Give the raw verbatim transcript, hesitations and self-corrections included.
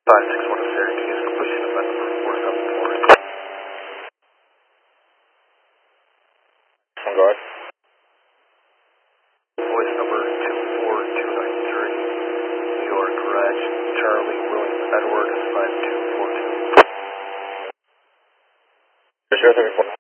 five six one Syracuse, completion of that number four seven four. On guard. Voice number two four two nine three, New York Garage, Charlie William Edward five two four two. Sure, thirty-four.